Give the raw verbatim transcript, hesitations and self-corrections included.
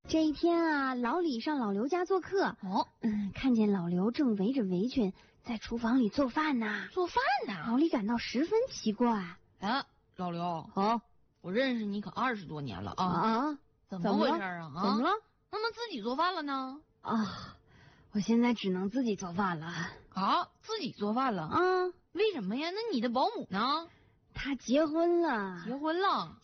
这一天啊，老李上老刘家做客。 哦， 嗯，看见老刘正围着围裙在厨房里做饭呢。 做饭呢？ 老李感到十分奇怪。 哎，老刘， 哦， 我认识你可二十多年了啊！ 啊， 怎么回事啊？啊？ 怎么了？ 那么自己做饭了呢？ 啊，我现在只能自己做饭了。 啊，自己做饭了？ 啊， 为什么呀？那你的保姆呢？ 她结婚了。 结婚了。